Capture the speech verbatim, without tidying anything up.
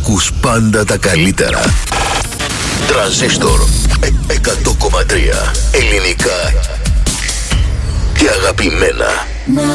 Ακούς πάντα τα καλύτερα. Τρανζίστορ εκατό κόμμα τρία. Ελληνικά και αγαπημένα.